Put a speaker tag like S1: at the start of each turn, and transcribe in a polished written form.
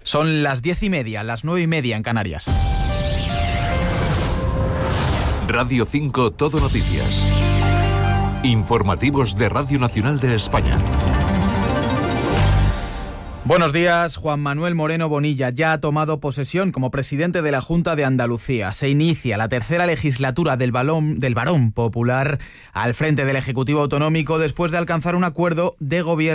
S1: Son las 10:30, las 9:30 en Canarias.
S2: Radio 5 Todo Noticias. Informativos de Radio Nacional de España.
S1: Buenos días. Juan Manuel Moreno Bonilla ya ha tomado posesión como presidente de la Junta de Andalucía. Se inicia la tercera legislatura del Barón Popular al frente del Ejecutivo Autonómico después de alcanzar un acuerdo de gobierno